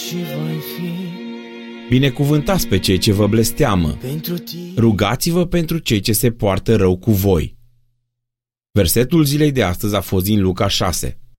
și voi fi. Binecuvântați pe cei ce vă blesteamă. Pentru tine. Rugați-vă pentru cei ce se poartă rău cu voi. Versetul zilei de astăzi a fost din Luca 6.